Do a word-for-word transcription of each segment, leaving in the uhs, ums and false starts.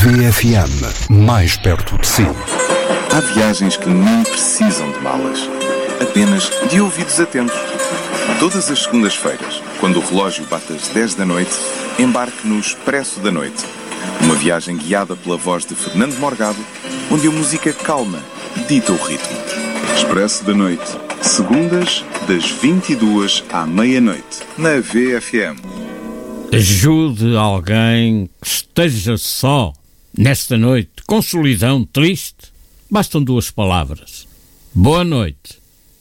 V F M, mais perto de si. Há viagens que não precisam de malas, apenas de ouvidos atentos. Todas as segundas-feiras, quando o relógio bate às dez da noite, embarque no Expresso da Noite. Uma viagem guiada pela voz de Fernando Morgado, onde a música calma dita o ritmo. Expresso da Noite, segundas, das vinte e duas à meia-noite, na V F M. Ajude alguém que esteja só nesta noite, com solidão, triste. Bastam duas palavras. Boa noite.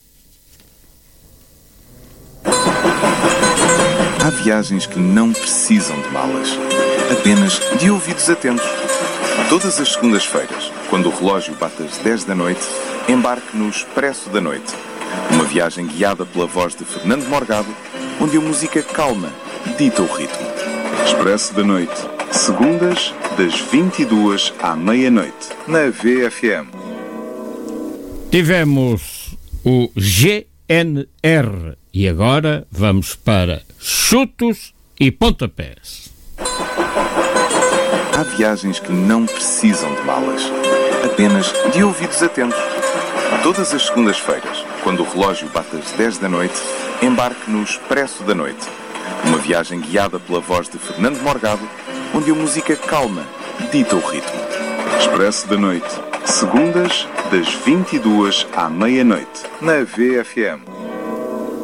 Há viagens que não precisam de malas, apenas de ouvidos atentos. Todas as segundas-feiras, quando o relógio bate às dez da noite, embarque no Expresso da Noite. Uma viagem guiada pela voz de Fernando Morgado, onde a música calma dita o ritmo. Expresso da Noite, segundas, das vinte e duas à meia-noite, na V F M. Tivemos o G N R e agora vamos para chutos e pontapés. Há viagens que não precisam de malas, apenas de ouvidos atentos. Todas as segundas-feiras, quando o relógio bate às dez da noite, embarque no Expresso da Noite. Uma viagem guiada pela voz de Fernando Morgado, onde a música calma dita o ritmo. Expresso da Noite, segundas, das vinte e duas à meia-noite, na V F M.